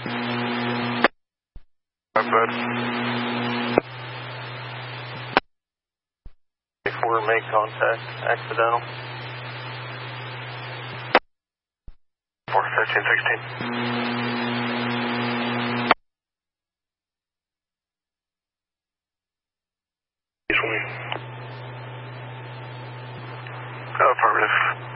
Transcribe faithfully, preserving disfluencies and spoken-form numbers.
I've bud. Before make contact, accidental. four fifteen sixteen. Affirmative.